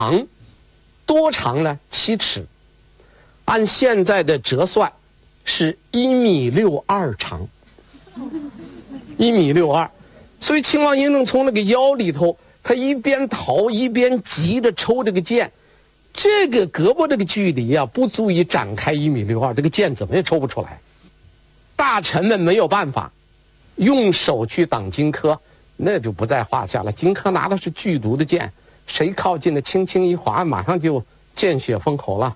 多长呢？7尺，按现在的折算是1.62米长，1.62米。所以秦王嬴政从那个腰里头，他一边逃一边急着抽这个剑，这个胳膊这个距离啊，不足以展开1.62米，这个剑怎么也抽不出来。大臣们没有办法，用手去挡荆轲，那就不在话下了。荆轲拿的是剧毒的剑，谁靠近的轻轻一划，马上就见血封口了。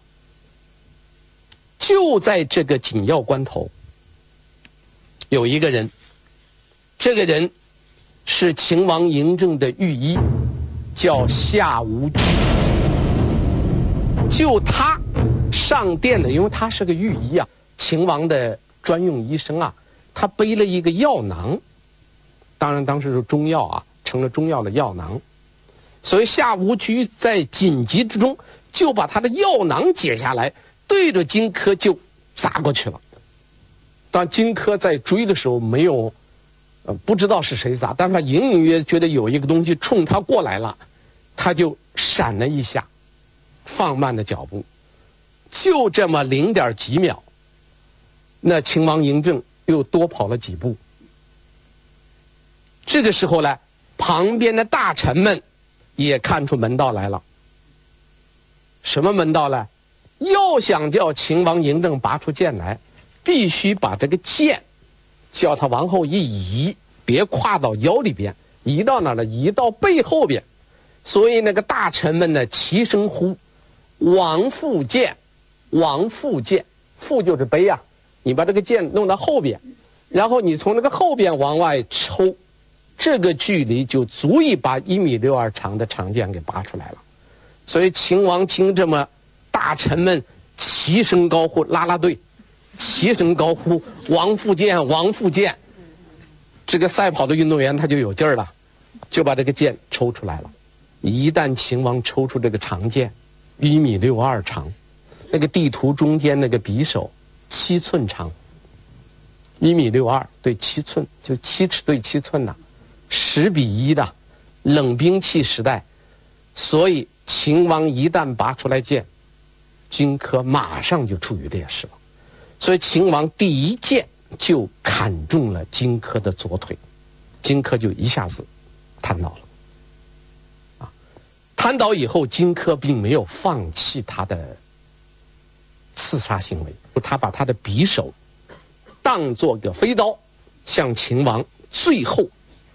就在这个紧要关头，有一个人，这个人是秦王嬴政的御医，叫夏无居。就他上殿的，因为他是个御医啊，秦王的专用医生啊，他背了一个药囊，当然当时是中药啊，成了中药的药囊。所以夏无居在紧急之中就把他的药囊解下来，对着荆轲就砸过去了。当荆轲在追的时候，没有不知道是谁砸，但他隐隐约觉得有一个东西冲他过来了，他就闪了一下，放慢了脚步，就这么0点几秒，那秦王嬴政又多跑了几步。这个时候呢，旁边的大臣们也看出门道来了。什么门道呢？要想叫秦王嬴政拔出剑来，必须把这个剑叫他往后一移，别跨到腰里边，移到哪儿呢？移到背后边。所以那个大臣们呢，齐声呼：“王复剑，王复剑。”复就是背啊，你把这个剑弄到后边，然后你从那个后边往外抽，这个距离就足以把1.62米长的长剑给拔出来了。所以秦王听这么大臣们齐声高呼，啦啦队齐声高呼：“王复剑，王复剑。”这个赛跑的运动员他就有劲儿了，就把这个剑抽出来了。一旦秦王抽出这个长剑，1.62米长，那个地图中间那个匕首7寸长，1.62米对7寸，就7尺对7寸呐，10比1的冷兵器时代。所以秦王一旦拔出来剑，荆轲马上就处于劣势了。所以秦王第一剑就砍中了荆轲的左腿，荆轲就一下子瘫倒了。瘫倒以后，荆轲并没有放弃他的刺杀行为，他把他的匕首当作个飞刀，向秦王最后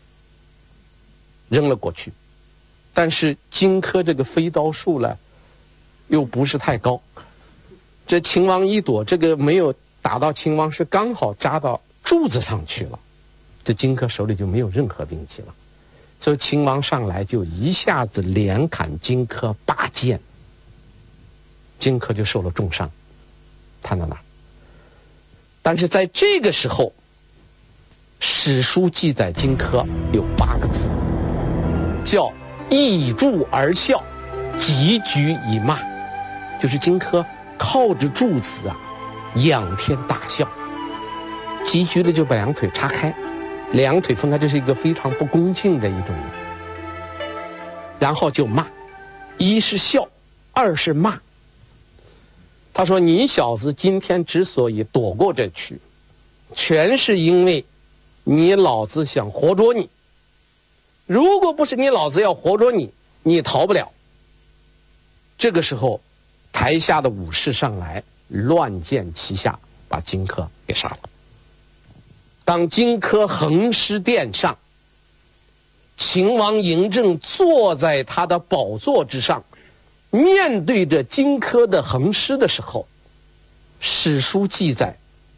扔了过去。但是荆轲这个飞刀术呢，又不是太高。这秦王一躲，这个没有打到秦王，是刚好扎到柱子上去了。这荆轲手里就没有任何兵器了。所以秦王上来就一下子连砍荆轲8剑，荆轲就受了重伤，瘫到那儿。但是在这个时候，史书记载荆轲有8个字，叫倚柱而笑，急举以骂，就是荆轲靠着柱子啊，仰天大笑。急举了就把2腿叉开，2腿分开，这是一个非常不恭敬的一种。然后就骂，一是笑，二是骂。他说：“你小子今天之所以躲过这去，全是因为你老子想活捉你。如果不是你老子要活捉你，你逃不了。”这个时候，台下的武士上来，乱箭齐下，把荆轲给杀了。当荆轲横尸殿上，秦王嬴政坐在他的宝座之上，面对着荆轲的横尸的时候，史书记载，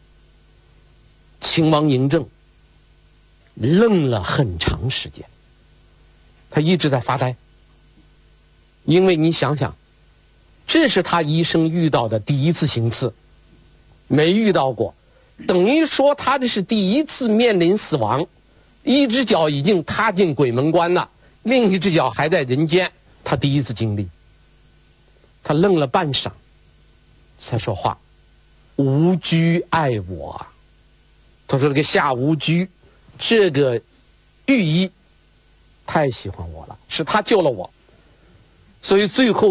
秦王嬴政愣了很长时间，他一直在发呆。因为你想想，这是他一生遇到的第一次行刺，没遇到过，等于说他这是第一次面临死亡，一只脚已经踏进鬼门关了，另一只脚还在人间，他第一次经历。他愣了半晌，才说话：“无居爱我啊。”他说这个夏无居，这个御医太喜欢我了，是他救了我。 所以最后